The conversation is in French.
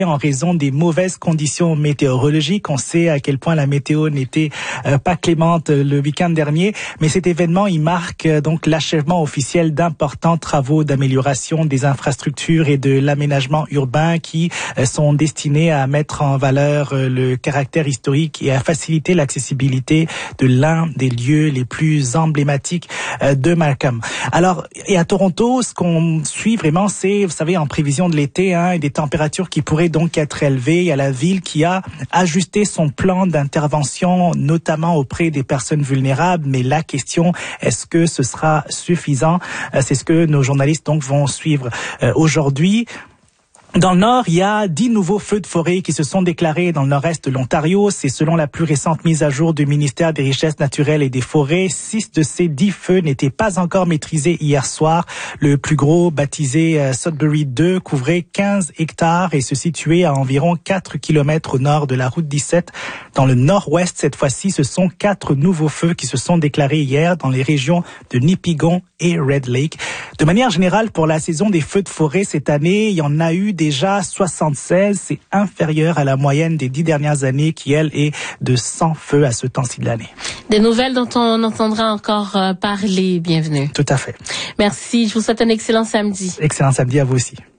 en raison des mauvaises conditions météorologiques. On sait à quel point la météo n'était pas clémente le week-end dernier, mais cet événement, il marque donc l'achèvement officiel d'importants travaux d'amélioration des infrastructures et de l'aménagement urbain qui sont destinés à mettre en valeur le caractère historique et à faciliter l'accessibilité de l'un des lieux les plus emblématiques de Markham. Alors, et à Toronto, ce qu'on suit vraiment, c'est, vous savez, en prévision de l'été, et des températures qui pourraient donc être élevées. Il y a la ville qui a ajusté son plan d'intervention, notamment auprès des personnes vulnérables. Mais la question, est-ce que ce sera suffisant? C'est ce que nos journalistes donc vont suivre aujourd'hui. Dans le nord, il y a 10 nouveaux feux de forêt qui se sont déclarés dans le nord-est de l'Ontario. C'est selon la plus récente mise à jour du ministère des Richesses naturelles et des Forêts. 6 de ces 10 feux n'étaient pas encore maîtrisés hier soir. Le plus gros, baptisé Sudbury 2, couvrait 15 hectares et se situait à environ 4 kilomètres au nord de la route 17. Dans le nord-ouest, cette fois-ci, ce sont 4 nouveaux feux qui se sont déclarés hier dans les régions de Nipigon et Red Lake. De manière générale, pour la saison des feux de forêt cette année, il y en a eu déjà 76, c'est inférieur à la moyenne des 10 dernières années qui, elle, est de 100 feux à ce temps-ci de l'année. Des nouvelles dont on entendra encore parler. Bienvenue. Tout à fait. Merci. Je vous souhaite un excellent samedi. Excellent samedi à vous aussi.